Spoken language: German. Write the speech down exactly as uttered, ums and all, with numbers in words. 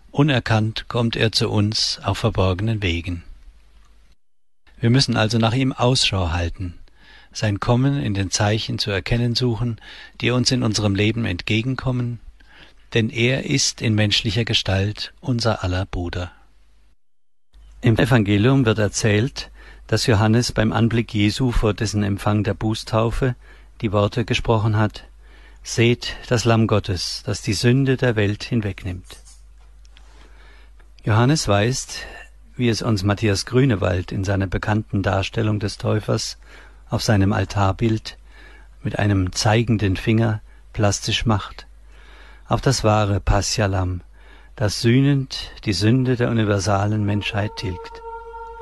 Unerkannt kommt er zu uns auf verborgenen Wegen. Wir müssen also nach ihm Ausschau halten, sein Kommen in den Zeichen zu erkennen suchen, die uns in unserem Leben entgegenkommen, denn er ist in menschlicher Gestalt unser aller Bruder. Im Evangelium wird erzählt, dass Johannes beim Anblick Jesu vor dessen Empfang der Bußtaufe die Worte gesprochen hat: Seht das Lamm Gottes, das die Sünde der Welt hinwegnimmt. Johannes weist, wie es uns Matthias Grünewald in seiner bekannten Darstellung des Täufers auf seinem Altarbild mit einem zeigenden Finger plastisch macht, auf das wahre Pascha-Lamm, das sühnend die Sünde der universalen Menschheit tilgt.